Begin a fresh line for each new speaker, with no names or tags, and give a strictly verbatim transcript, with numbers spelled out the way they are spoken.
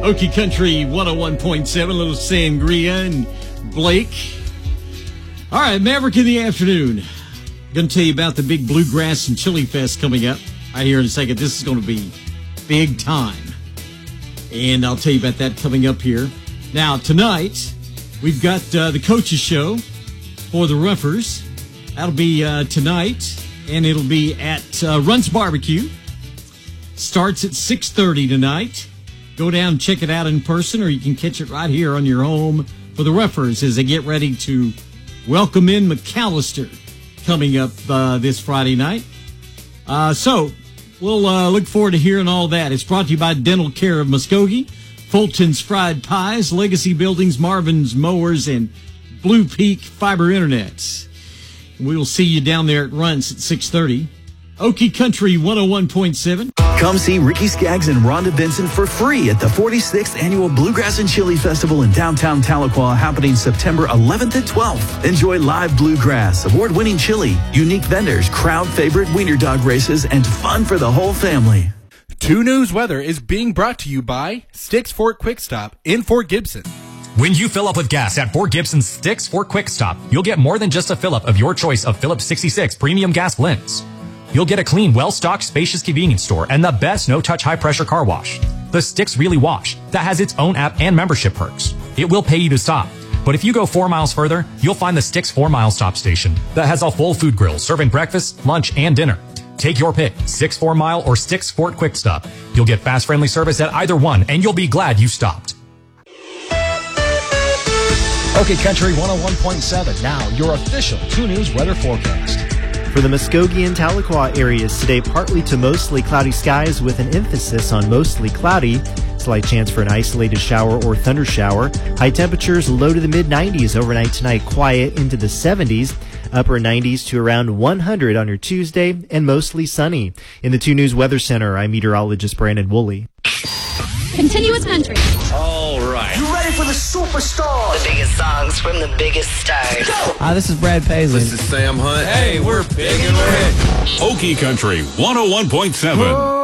Okie Country one oh one point seven, little Sangria and Blake. All right, Maverick in the afternoon. Going to tell you about the big Bluegrass and Chili Fest coming up. Right here in a second. This is going to be big time. And I'll tell you about that coming up here. Now, tonight, we've got uh, the Coaches Show for the Roughers. That'll be uh, tonight, and it'll be at uh, Runts Barbecue. Starts at six thirty tonight. Go down and check it out in person, or you can catch it right here on your home for the Roughers as they get ready to welcome in McAllister coming up uh, this Friday night. Uh, so, we'll uh, look forward to hearing all that. It's brought to you by Dental Care of Muskogee, Fulton's Fried Pies, Legacy Buildings, Marvin's Mowers, and Blue Peak Fiber Internet. We'll see you down there at Runts at six thirty. Okie Country one oh one point seven.
Come see Ricky Skaggs and Rhonda Benson for free at the forty-sixth Annual Bluegrass and Chili Festival in downtown Tahlequah, happening September eleventh and twelfth. Enjoy live bluegrass, award-winning chili, unique vendors, crowd-favorite wiener dog races, and fun for the whole family.
two News Weather is being brought to you by Sticks Fort Quick Stop in Fort Gibson.
When you fill up with gas at Fort Gibson's Sticks Fort Quick Stop, you'll get more than just a fill-up of your choice of Phillips sixty-six premium gas blends. You'll get a clean, well-stocked, spacious convenience store and the best no-touch high-pressure car wash. The Sticks Really Wash, that has its own app and membership perks. It will pay you to stop. But if you go four miles further, you'll find the Sticks four mile stop station that has a full food grill serving breakfast, lunch, and dinner. Take your pick, Six four mile or Sticks Fort Quick Stop. You'll get fast, friendly service at either one, and you'll be glad you stopped.
Okay, Country one oh one point seven. Now, your official two News weather forecast.
For the Muskogee and Tahlequah areas today, partly to mostly cloudy skies with an emphasis on mostly cloudy. Slight chance for an isolated shower or thunder shower. High temperatures low to the mid nineties overnight tonight, quiet into the seventies. Upper nineties to around one hundred on your Tuesday, and mostly sunny. In the two News Weather Center, I'm meteorologist Brandon Woolley.
Continuous Country.
All right.
You ready for the superstars?
The biggest songs from the biggest stars.
Hi, this is Brad Paisley.
This is Sam Hunt.
Hey, we're big and we're hip.
Okie Country one oh one point seven.